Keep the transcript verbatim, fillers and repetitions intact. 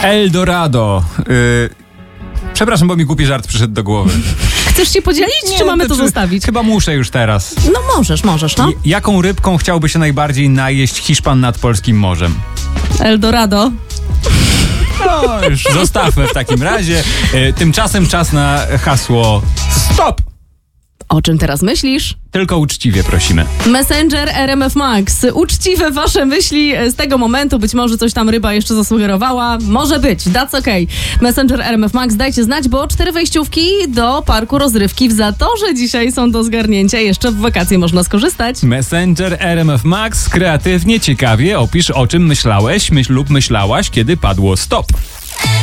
Eldorado. Yy, przepraszam, bo mi głupi żart przyszedł do głowy. Chcesz się podzielić, Nie, czy mamy to czy, zostawić? Chyba muszę już teraz. No możesz, możesz, no. J- jaką rybką chciałby się najbardziej najeść Hiszpan nad polskim morzem? Eldorado. No, już zostawmy w takim razie. Yy, tymczasem czas na hasło STOP! O czym teraz myślisz? Tylko uczciwie prosimy. Messenger R M F Max. Uczciwe wasze myśli z tego momentu. Być może coś tam ryba jeszcze zasugerowała. Może być, that's okay. Messenger R M F Max, dajcie znać, bo cztery wejściówki do parku rozrywki w Zatorze dzisiaj są do zgarnięcia. Jeszcze w wakacje można skorzystać. Messenger R M F Max. Kreatywnie, ciekawie opisz, o czym myślałeś myśl lub myślałaś, kiedy padło stop.